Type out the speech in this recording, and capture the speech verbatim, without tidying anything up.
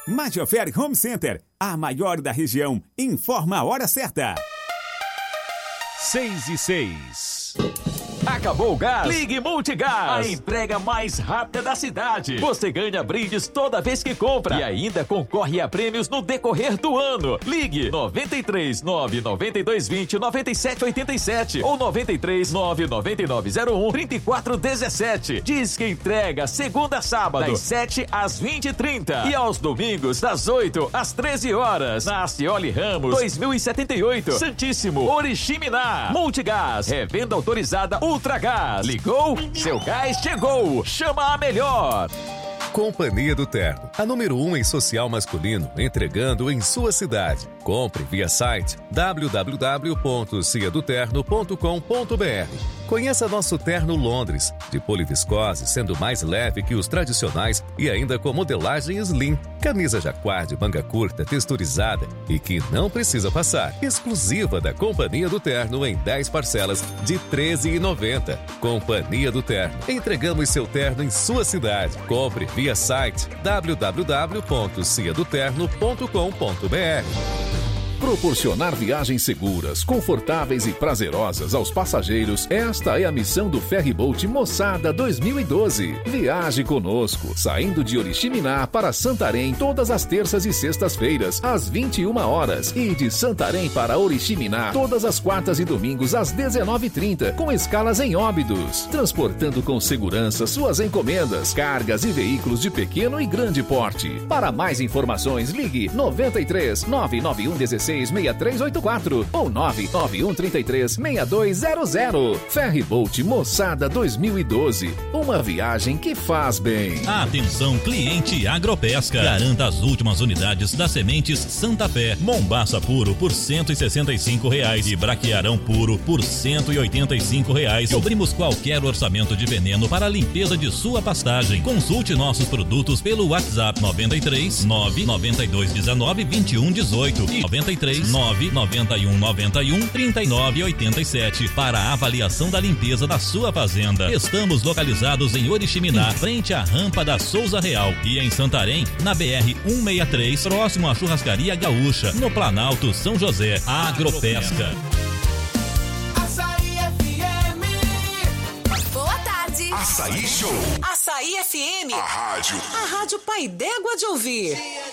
Majoferi Home Center, a maior da região, informa a hora certa. seis e seis. Acabou o gás? Ligue Multigás, a entrega mais rápida da cidade. Você ganha brindes toda vez que compra e ainda concorre a prêmios no decorrer do ano. Ligue noventa e três, nove nove dois dois zero, nove sete oito sete ou noventa e três, nove nove nove zero um, três quatro um sete. Diz que entrega segunda a sábado, das sete às vinte e trinta e aos domingos, das oito às treze horas. Na Acioli Ramos, dois mil e setenta e oito, Santíssimo, Oriximiná. Multigás, revenda autorizada Ultragás. Ligou? Seu gás chegou. Chama a melhor. Companhia do Terno, a número um em social masculino, entregando em sua cidade. Compre via site w w w ponto cia do terno ponto com ponto b r. Conheça nosso terno Londres, de poliviscose, sendo mais leve que os tradicionais e ainda com modelagem slim. Camisa jaquar de manga curta, texturizada e que não precisa passar. Exclusiva da Companhia do Terno em dez parcelas de treze reais e noventa centavos. Companhia do Terno. Entregamos seu terno em sua cidade. Compre via site w w w ponto cia do terno ponto com ponto b r. Proporcionar viagens seguras, confortáveis e prazerosas aos passageiros, esta é a missão do Ferryboat Moçada dois mil e doze. Viaje conosco, saindo de Oriximiná para Santarém todas as terças e sextas-feiras, às vinte e uma horas, e de Santarém para Oriximiná todas as quartas e domingos às dezenove e trinta, com escalas em Óbidos, transportando com segurança suas encomendas, cargas e veículos de pequeno e grande porte. Para mais informações, ligue noventa e três, nove nove um seis seis três oito quatro ou nove nove um três três, seis dois zero zero. Ferryboat Moçada dois mil e doze. Uma viagem que faz bem. Atenção, cliente Agropesca. Garanta as últimas unidades das sementes Santa Fé. Mombaça puro por cento e sessenta e cinco reais e braquiarão puro por cento e oitenta e cinco reais. Cobrimos qualquer orçamento de veneno para a limpeza de sua pastagem. Consulte nossos produtos pelo WhatsApp noventa e três, nove nove dois um nove, vinte e um dezoito e noventa e três, nove nove um nove um, trinta e nove oitenta e sete para a avaliação da limpeza da sua fazenda. Estamos localizados em Oriximiná, frente à rampa da Souza Real, e em Santarém, na B R cento e sessenta e três, próximo à Churrascaria Gaúcha, no Planalto São José. Agropesca. Açaí F M. Boa tarde. Açaí Show. Açaí F M. A rádio. A rádio pai d'égua de ouvir.